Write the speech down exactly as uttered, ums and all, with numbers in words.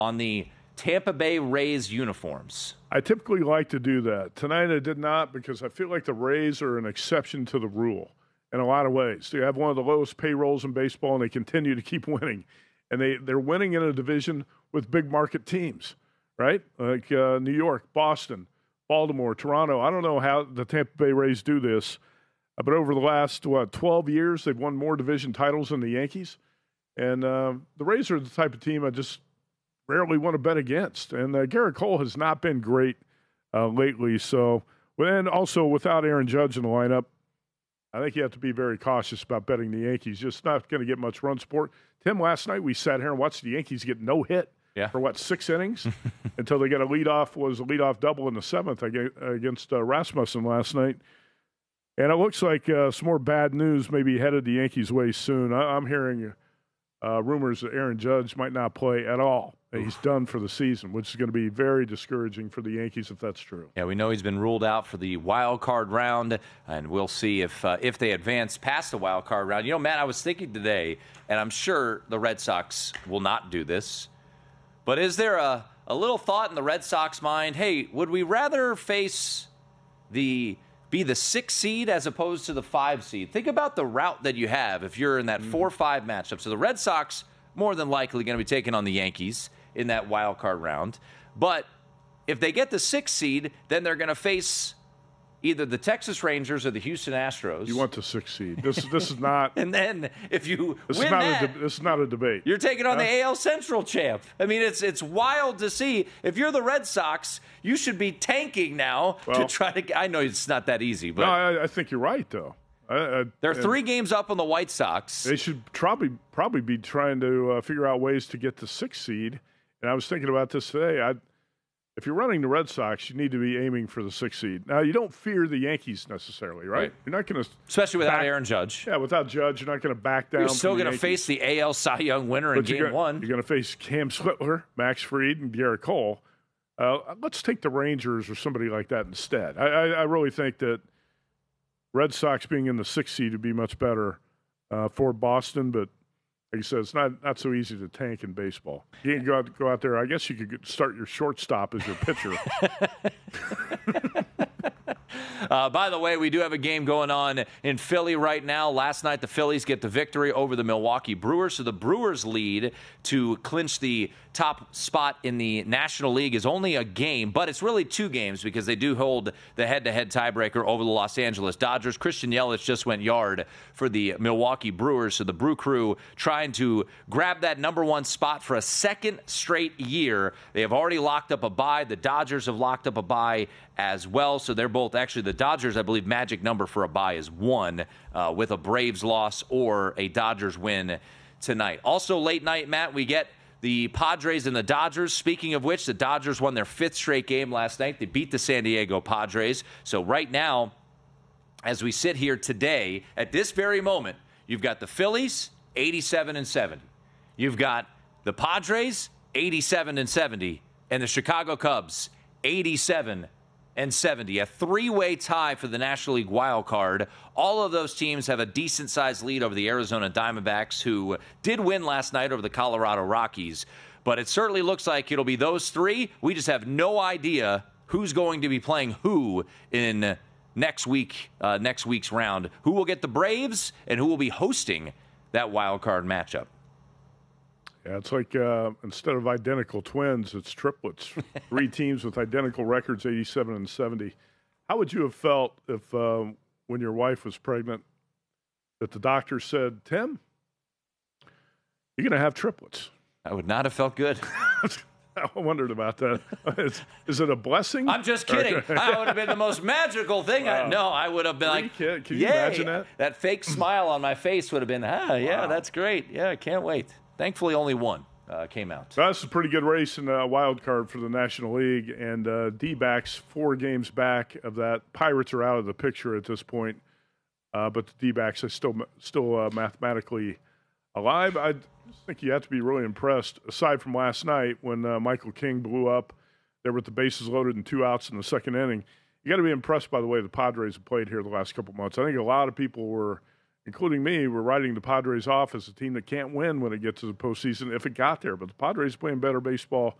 on the Tampa Bay Rays uniforms? I typically like to do that. Tonight I did not because I feel like the Rays are an exception to the rule in a lot of ways. They have one of the lowest payrolls in baseball, and they continue to keep winning. And they, they're winning in a division with big market teams, right? Like uh, New York, Boston, Baltimore, Toronto. I don't know how the Tampa Bay Rays do this, uh, but over the last, what, twelve years, they've won more division titles than the Yankees. And uh, the Rays are the type of team I just rarely want to bet against. And uh, Garrett Cole has not been great uh, lately. So, and also without Aaron Judge in the lineup, I think you have to be very cautious about betting the Yankees. Just not going to get much run support. Tim, last night we sat here and watched the Yankees get no hit yeah. for, what, six innings until they got a leadoff, was a leadoff double in the seventh against uh, Rasmussen last night. And it looks like uh, some more bad news may be headed the Yankees' way soon. I- I'm hearing uh, rumors that Aaron Judge might not play at all. He's done for the season, which is going to be very discouraging for the Yankees if that's true. Yeah, we know he's been ruled out for the wild card round, and we'll see if uh, if they advance past the wild card round. You know, Matt, I was thinking today, and I'm sure the Red Sox will not do this, but is there a, a little thought in the Red Sox mind, hey, would we rather face the be the six seed as opposed to the five seed? Think about the route that you have if you're in that four five matchup. So the Red Sox more than likely going to be taking on the Yankees in that wild card round. But if they get the sixth seed, then they're going to face either the Texas Rangers or the Houston Astros. You want the sixth seed. This, this is not... and then if you this win is not that... A de- this is not a debate. You're taking on huh? the A L Central champ. I mean, it's it's wild to see. If you're the Red Sox, you should be tanking now well, to try to... I know it's not that easy, but... No, I, I think you're right, though. I, I, They're three games up on the White Sox. They should probably probably be trying to uh, figure out ways to get the sixth seed. And I was thinking about this today. I, if you're running the Red Sox, you need to be aiming for the sixth seed. Now, you don't fear the Yankees necessarily, right? Right. You're not going to, especially without back, Aaron Judge. Yeah, without Judge, you're not going to back down. You're still going to face the A L Cy Young winner but in Game gonna, One. You're going to face Cam Switler, Max Fried, and Garrett Cole. Uh, let's take the Rangers or somebody like that instead. I, I, I really think that Red Sox being in the sixth seed would be much better uh, for Boston, but like I said, it's not, not so easy to tank in baseball. You can go out, go out there. I guess you could get, start your shortstop as your pitcher. Uh, by the way, we do have a game going on in Philly right now. Last night, the Phillies get the victory over the Milwaukee Brewers. So the Brewers' lead to clinch the top spot in the National League is only a game, but it's really two games because they do hold the head-to-head tiebreaker over the Los Angeles Dodgers. Christian Yelich just went yard for the Milwaukee Brewers. So the Brew Crew trying to grab that number one spot for a second straight year. They have already locked up a bye. The Dodgers have locked up a bye as well. So they're both actually the Dodgers, I believe, magic number for a bye is one uh, with a Braves loss or a Dodgers win tonight. Also late night, Matt, we get the Padres and the Dodgers. Speaking of which, the Dodgers won their fifth straight game last night. They beat the San Diego Padres. So right now, as we sit here today, at this very moment, you've got the Phillies, eighty-seven and seventy. You've got the Padres, eighty-seven and seventy, and the Chicago Cubs, eighty-seven and seventy. A three-way tie for the National League wild card. All of those teams have a decent-sized lead over the Arizona Diamondbacks, who did win last night over the Colorado Rockies. But it certainly looks like it'll be those three. We just have no idea who's going to be playing who in next week, uh, next week's round. Who will get the Braves and who will be hosting that wild card matchup. Yeah, it's like uh, instead of identical twins, it's triplets. Three teams with identical records, eighty-seven and seventy. How would you have felt if, um, when your wife was pregnant, that the doctor said, Tim, you're going to have triplets? I would not have felt good. I wondered about that. Is, is it a blessing? I'm just kidding. That would have been the most magical thing. Wow. I, no, I would have been Three like, kid, can you yay. imagine that? That fake smile on my face would have been, ah, yeah, wow. That's great. Yeah, I can't wait. Thankfully, only one uh, came out. So that's a pretty good race in the wild card for the National League. And uh, D-backs, four games back of that. Pirates are out of the picture at this point. Uh, but the D-backs are still, still uh, mathematically alive. I think you have to be really impressed, aside from last night when uh, Michael King blew up there with the bases loaded and two outs in the second inning. You got to be impressed by the way the Padres have played here the last couple months. I think a lot of people were including me, were writing the Padres off as a team that can't win when it gets to the postseason if it got there. But the Padres are playing better baseball